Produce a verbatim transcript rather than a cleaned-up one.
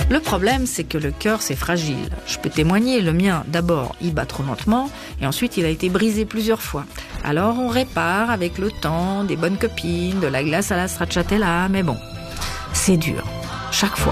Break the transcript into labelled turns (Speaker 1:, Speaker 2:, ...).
Speaker 1: Le problème, c'est que le cœur, c'est fragile. Je peux témoigner, le mien, d'abord, il bat trop lentement, et ensuite, il a été brisé plusieurs fois. Alors, on répare avec le temps, des bonnes copines, de la glace à la stracciatella, mais bon, c'est dur, chaque fois.